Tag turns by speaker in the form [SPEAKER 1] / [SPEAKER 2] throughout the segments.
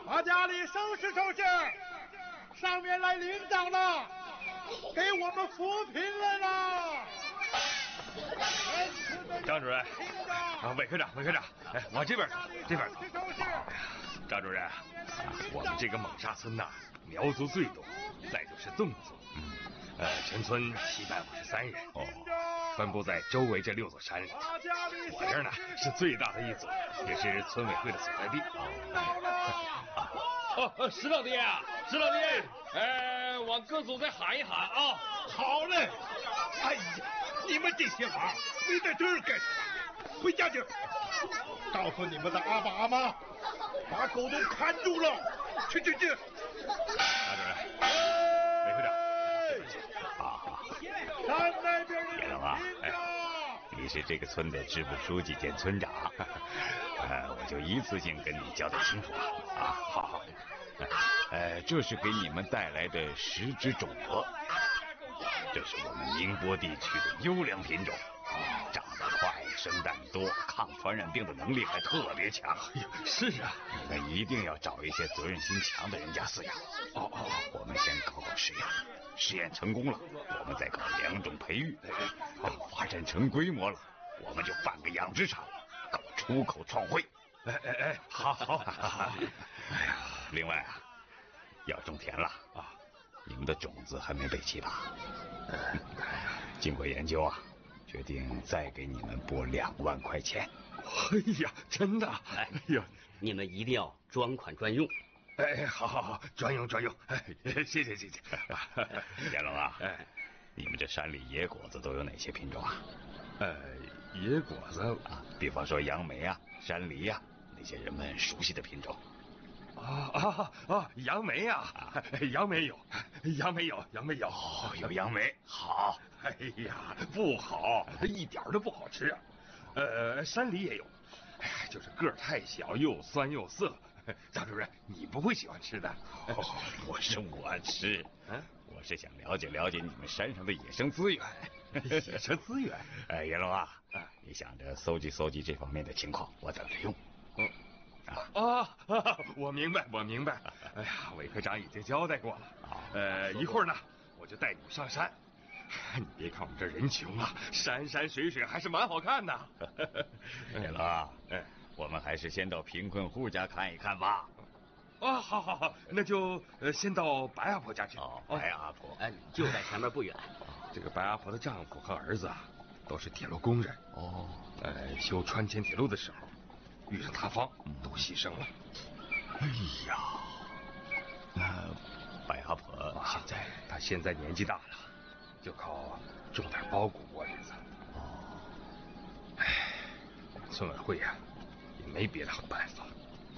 [SPEAKER 1] 把家里收拾收拾，上面来领奖了，给我们扶贫来了。
[SPEAKER 2] 张主任，韦科长，哎，往这边走，这边走。张主任，我们这个猛沙村呐，苗族最多，再就是侗族。全村753人，分布在周围这6座山里。我这儿呢是最大的一组，也是村委会的所在地。
[SPEAKER 3] 石老爹，往各组再喊一喊啊！
[SPEAKER 1] 好嘞。哎呀，你们这些娃围在这儿干什么？回家去，告诉你们的阿爸阿妈，把狗都看住了。去。
[SPEAKER 2] 张主任，韦科长。
[SPEAKER 1] 看那边的
[SPEAKER 2] 野龙啊，你是这个村的支部书记兼村长，我就一次性跟你交代清楚了啊。好，这是给你们带来的10只种鹅，这是我们宁波地区的优良品种，长得快，生蛋多，抗传染病的能力还特别强。
[SPEAKER 3] 是啊，
[SPEAKER 2] 你们一定要找一些责任心强的人家饲养。我们先搞实验。实验成功了，我们再搞2种培育，等发展成规模了，我们就办个养殖场，搞出口创汇。好。哎呀，另外啊，要种田了啊，你们的种子还没备齐吧？经过研究啊，决定再给你们拨2万块钱。
[SPEAKER 3] 哎呀，真的？
[SPEAKER 4] 哎呀，你们一定要专款专用。
[SPEAKER 2] 好，专用。谢谢。严龙啊，你们这山里野果子都有哪些品种啊？
[SPEAKER 3] 野果子
[SPEAKER 2] 啊，比方说杨梅啊、山梨啊，那些人们熟悉的品种。
[SPEAKER 3] 杨梅啊，杨梅有。
[SPEAKER 2] 有杨梅，好。
[SPEAKER 3] 哎呀，不好，一点都不好吃。山梨也有，就是个儿太小，又酸又涩。张主任，你不会喜欢吃的。
[SPEAKER 2] 我吃。我是想了解你们山上的野生资源。
[SPEAKER 3] 野生资源？
[SPEAKER 2] 严龙啊，你想着搜集这方面的情况，我等着用。
[SPEAKER 3] 我明白。哎呀，韦科长已经交代过了。一会儿呢，我就带你们上山。你别看我们这人穷啊，山水还是蛮好看的。
[SPEAKER 2] 严龙啊，我们还是先到贫困户家看一看吧。
[SPEAKER 3] 好，那就先到白阿婆家去。
[SPEAKER 2] 白阿婆，
[SPEAKER 4] 就在前面不远。
[SPEAKER 3] 这个白阿婆的丈夫和儿子啊，都是铁路工人。修川黔铁路的时候遇上塌方，都牺牲了。
[SPEAKER 2] 哎呀，那白阿婆
[SPEAKER 3] 她现在年纪大了，就靠种点苞谷过日子。村委会呀，也没别的好办法。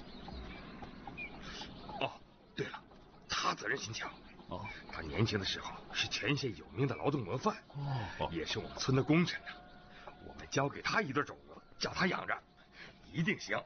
[SPEAKER 3] 对了，他责任心强。他年轻的时候是全县有名的劳动模范，也是我们村的功臣呐。我们交给他1对种子，叫他养着，一定行。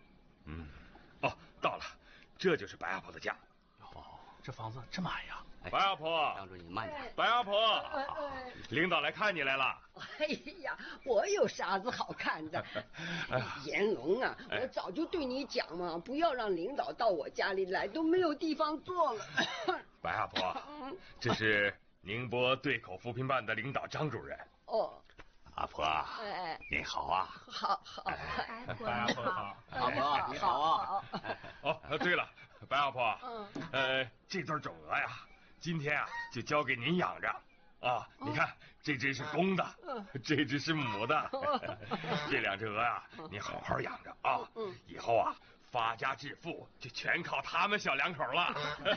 [SPEAKER 3] 到了，这就是白阿婆的家。
[SPEAKER 5] 这房子这么矮呀！
[SPEAKER 3] 白阿婆，
[SPEAKER 4] 张主任你慢点。
[SPEAKER 3] 白阿婆，领导来看你来了。
[SPEAKER 6] 哎呀，我有啥子好看的？严龙啊，我早就对你讲嘛，不要让领导到我家里来，都没有地方坐了。
[SPEAKER 3] 白阿婆，这是宁波对口扶贫办的领导张主任。
[SPEAKER 2] 阿婆，您好啊。
[SPEAKER 6] 好。
[SPEAKER 5] 白阿婆好。
[SPEAKER 4] 阿婆你好啊。
[SPEAKER 3] 对了，白阿婆，这对种鹅呀，今天啊就交给您养着。你看，这只是公的，这只是母的。这2只鹅啊，你好好养着啊。以后啊，发家致富就全靠他们小2口了。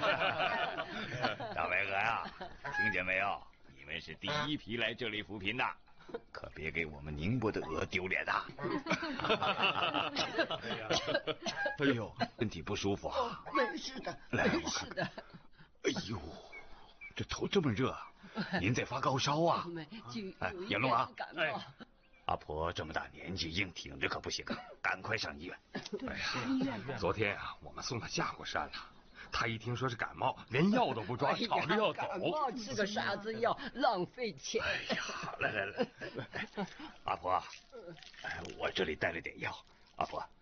[SPEAKER 2] 大白鹅呀，听见没有？你们是第1批来这里扶贫的，可别给我们宁波的鹅丢脸呐！哎呦，身体不舒服啊？
[SPEAKER 6] 没事的，
[SPEAKER 2] 来，我看看。哎呦，这头这么热，您在发高烧啊？严龙啊，阿婆这么大年纪，硬挺着可不行啊，赶快上医院。
[SPEAKER 3] 昨天啊，我们送她下过山了。他一听说是感冒，连药都不抓，吵着要走。
[SPEAKER 6] 感冒吃个啥子药，浪费钱。
[SPEAKER 2] 来，阿婆，我这里带了点药，阿婆